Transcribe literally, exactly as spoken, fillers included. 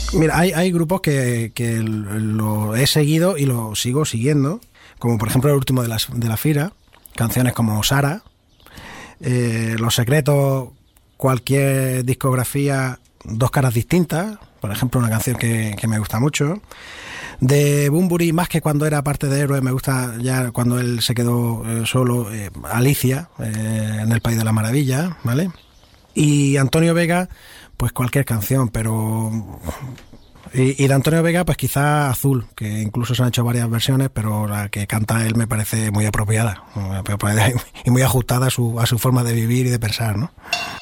Mira, hay, hay grupos que, que lo he seguido y lo sigo siguiendo, como por ejemplo el último de la, de la Fira, canciones como Sara, eh, Los Secretos, cualquier discografía, Dos Caras Distintas, por ejemplo, una canción que, que me gusta mucho. De Bunbury, más que cuando era parte de Héroes, me gusta ya cuando él se quedó eh, solo, eh, Alicia, eh, en el País de la Maravilla, ¿vale? Y Antonio Vega, pues cualquier canción, pero... Y, y de Antonio Vega, pues quizá Azul, que incluso se han hecho varias versiones, pero la que canta él me parece muy apropiada y muy ajustada a su, a su forma de vivir y de pensar, ¿no?